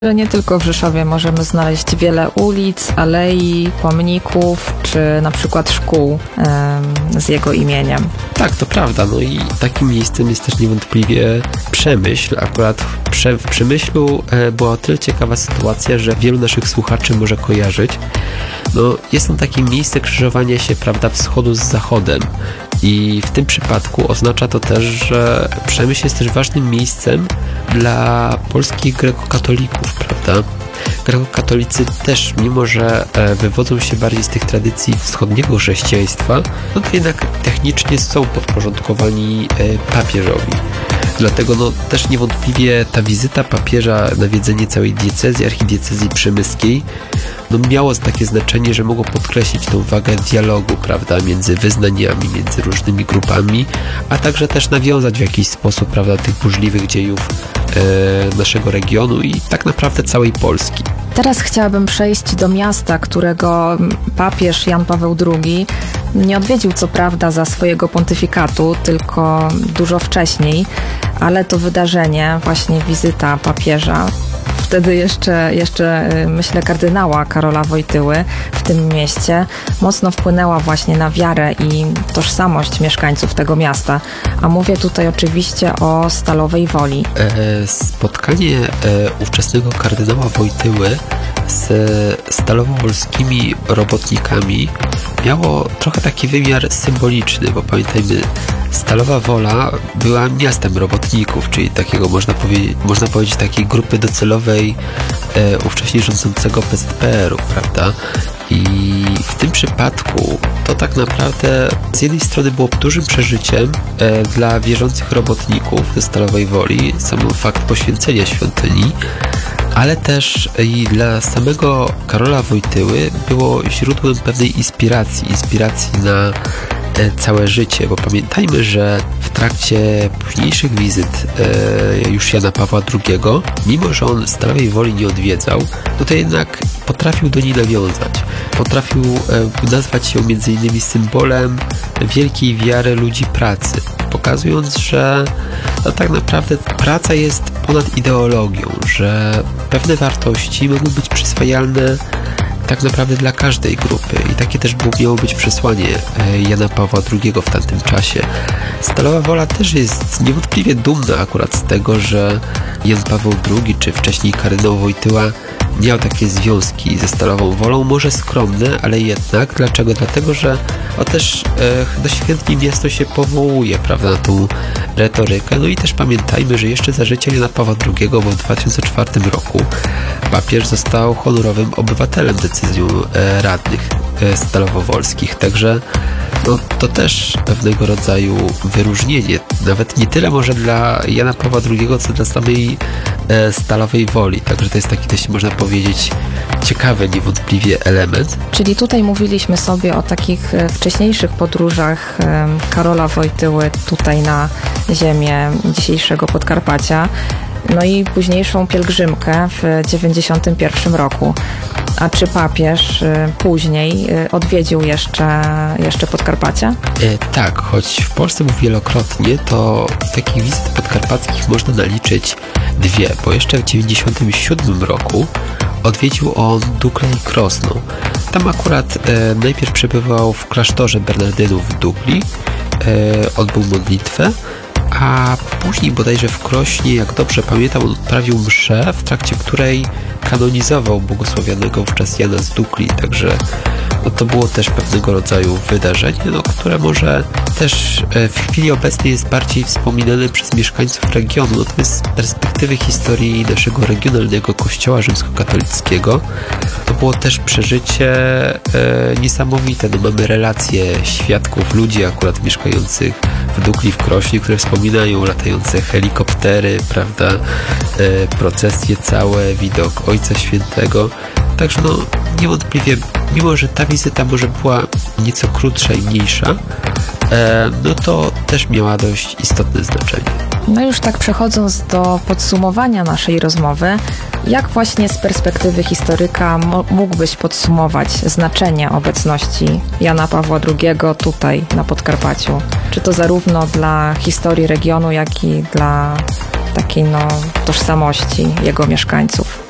że nie tylko w Rzeszowie możemy znaleźć wiele ulic, alei, pomników, czy na przykład szkół z jego imieniem. Tak, to prawda. No i takim miejscem jest też niewątpliwie Przemyśl. Akurat w Przemyślu była o tyle ciekawa sytuacja, że wielu naszych słuchaczy może kojarzyć. No, jest on takie miejsce krzyżowania się, prawda, wschodu z zachodem. I w tym przypadku oznacza to też, że Przemyśl jest też ważnym miejscem dla polskich grekokatolików, prawda? Grekokatolicy też, mimo że wywodzą się bardziej z tych tradycji wschodniego chrześcijaństwa, no to jednak technicznie są podporządkowani papieżowi. Dlatego no, też niewątpliwie ta wizyta papieża, nawiedzenie całej diecezji, archidiecezji przemyskiej, no miało takie znaczenie, że mogło podkreślić tą wagę dialogu, prawda, między wyznaniami, między różnymi grupami, a także też nawiązać w jakiś sposób, prawda, tych burzliwych dziejów naszego regionu i tak naprawdę całej Polski. Teraz chciałabym przejść do miasta, którego papież Jan Paweł II nie odwiedził co prawda za swojego pontyfikatu, tylko dużo wcześniej, ale to wydarzenie, właśnie wizyta papieża, wtedy jeszcze myślę kardynała Karola Wojtyły w tym mieście, mocno wpłynęła właśnie na wiarę i tożsamość mieszkańców tego miasta. A mówię tutaj oczywiście o Stalowej Woli. Spotkanie ówczesnego kardynała Wojtyły z stalowowolskimi robotnikami miało trochę taki wymiar symboliczny, bo pamiętajmy, Stalowa Wola była miastem robotników, czyli takiego, można powiedzieć, takiej grupy docelowej ówcześnie rządzącego PZPR-u, prawda? I w tym przypadku to tak naprawdę z jednej strony było dużym przeżyciem dla wierzących robotników ze Stalowej Woli, sam fakt poświęcenia świątyni, ale też i dla samego Karola Wojtyły było źródłem pewnej inspiracji na całe życie, bo pamiętajmy, że w trakcie późniejszych wizyt już Jana Pawła II, mimo że on Stalowej Woli nie odwiedzał, no to jednak potrafił do niej nawiązać. Potrafił nazwać ją między innymi symbolem wielkiej wiary ludzi pracy, pokazując, że no tak naprawdę praca jest ponad ideologią, że pewne wartości mogą być przyswajalne tak naprawdę dla każdej grupy i takie też miało być przesłanie Jana Pawła II w tamtym czasie. Stalowa Wola też jest niewątpliwie dumna akurat z tego, że Jan Paweł II, czy wcześniej kardynał Wojtyła miał takie związki ze Stalową Wolą, może skromne, ale jednak. Dlaczego? Dlatego, że też doświętnie miasto się powołuje, prawda, na tą retorykę. No i też pamiętajmy, że jeszcze za życia Jana Pawła II, bo w 2004 roku papież został honorowym obywatelem decyzją radnych stalowowolskich. Także no, to też pewnego rodzaju wyróżnienie. Nawet nie tyle może dla Jana Pawła II, co dla samej Stalowej Woli. Także to jest taki dość, można powiedzieć, ciekawy niewątpliwie element. Czyli tutaj mówiliśmy sobie o takich wcześniejszych podróżach Karola Wojtyły tutaj na ziemię dzisiejszego Podkarpacia. No i późniejszą pielgrzymkę w 91 roku. A czy papież później odwiedził jeszcze Podkarpacie? Tak, choć w Polsce był wielokrotnie, to takich wizyt podkarpackich można naliczyć dwie, bo jeszcze w 97 roku odwiedził on Duklę i Krosno. Tam akurat najpierw przebywał w klasztorze Bernardynów w Dukli, odbył modlitwę, a później bodajże w Krośnie, jak dobrze pamiętam, on odprawił mszę, w trakcie której kanonizował błogosławionego wówczas Jana z Dukli, także no to było też pewnego rodzaju wydarzenie, no, które może też w chwili obecnej jest bardziej wspominane przez mieszkańców regionu, natomiast z perspektywy historii naszego regionalnego kościoła rzymskokatolickiego to było też przeżycie niesamowite. No, mamy relacje świadków, ludzi akurat mieszkających w Dukli, w Krośnie, które wspominają latające helikoptery, prawda, procesje całe, widok Ojca Świętego. Także no niewątpliwie, mimo że ta wizyta może była nieco krótsza i mniejsza, no to też miała dość istotne znaczenie. No już tak przechodząc do podsumowania naszej rozmowy, jak właśnie z perspektywy historyka mógłbyś podsumować znaczenie obecności Jana Pawła II tutaj na Podkarpaciu? Czy to zarówno dla historii regionu, jak i dla takiej tożsamości jego mieszkańców?